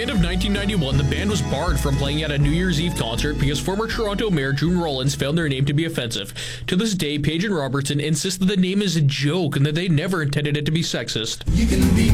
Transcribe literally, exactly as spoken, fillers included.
the end of nineteen ninety-one, the band was barred from playing at a New Year's Eve concert because former Toronto Mayor June Rollins found their name to be offensive. To this day, Page and Robertson insist that the name is a joke and that they never intended it to be sexist. You can be